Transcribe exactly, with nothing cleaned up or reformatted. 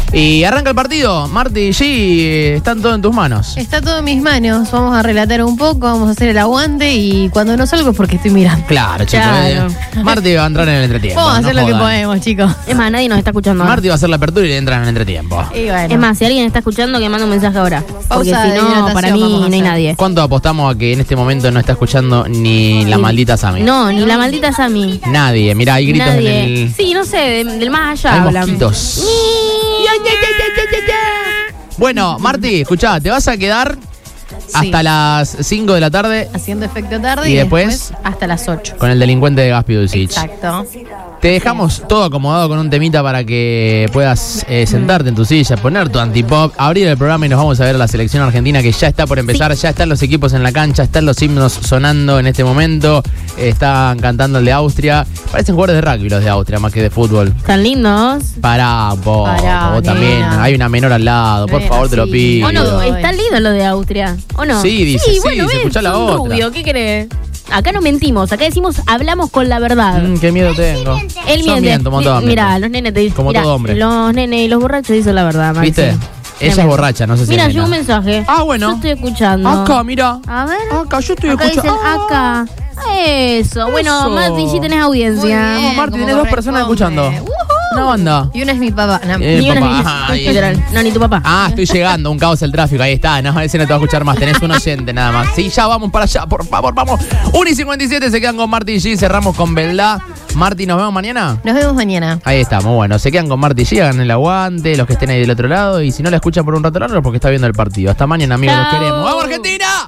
Y arranca el partido. Marti y G, están todo en tus manos. Está todo en mis manos. Vamos a relatar un poco, vamos a hacer el aguante y cuando no salgo es porque estoy mirando. Claro, chicos. Claro. Eh. Marti va a entrar en el entretiempo. Vamos a hacer no lo que jodan. podemos, chicos. Es más, nadie nos está escuchando ahora. Marti va a hacer la apertura y le entra en el entretiempo. Y bueno. Es más, si alguien está escuchando, que mande un mensaje ahora. Porque Pausa si de no, hidratación para mí vamos a no hay hacer. nadie. ¿Cuánto apostamos a que en este momento no está escuchando ni la maldita Sami? No, ni la maldita Sami. Nadie. Mirá, hay gritos Nadie. en el... Sí, no sé, de- del más allá Hay hablan. mosquitos. Bueno, Marti, escuchá, te vas a quedar hasta las cinco de la tarde Haciendo efecto tarde ¿Y y, después? después, hasta las ocho. con el delincuente de Gaspi Dulcich. Exacto. Te dejamos todo acomodado con un temita para que puedas eh, sentarte en tu silla, poner tu antipop, abrir el programa y nos vamos a ver a la selección argentina que ya está por empezar, ya están los equipos en la cancha, están los himnos sonando en este momento, eh, están cantando el de Austria. Parecen jugadores de rugby los de Austria más que de fútbol. Están lindos. Pará un poco, Pará, vos también, nena. hay una menor al lado, por Nena, favor te lo sí. pido. ¿O no? Ay. Está lindo lo de Austria. ¿O no? Sí, dice, sí, bueno, se ves, escucha la son otra. rubio, ¿qué querés? Acá no mentimos, acá decimos, hablamos con la verdad. Mm, qué miedo tengo. Él Yo miente. miento un montón, Mira, miento. los nenes te dicen. Como mirá, todo hombre. Los nenes y los borrachos dicen la verdad, Maxi. ¿Viste? Ella es Tremendo. borracha, no sé si Mira, es llegó un nena. mensaje. Ah, bueno. Yo estoy escuchando. Acá, mira. A ver. Acá, yo estoy Acá escuchando. dicen acá. Eso. Bueno, Eso. Mati, sí tenés Muy audiencia. bien, Marti, como tenés dos personas corresponde. escuchando. Ujú. Una banda. Y una es mi papá. No, Eh, Ni una papá, ni- ay. literal. No, ni tu papá. Ah, estoy llegando, un caos el tráfico, ahí está, no, ese no te va a escuchar más, tenés un oyente nada más. Sí, ya vamos para allá, por favor, vamos. uno y cincuenta y siete se quedan con Marti y G, cerramos con Beldá. Marti, ¿nos vemos mañana? Nos vemos mañana. Ahí estamos, bueno, se quedan con Marti y G, hagan el aguante, los que estén ahí del otro lado, y si no la escuchan por un rato largo, porque está viendo el partido. Hasta mañana, amigos, los Chao. queremos. ¡Vamos, Argentina!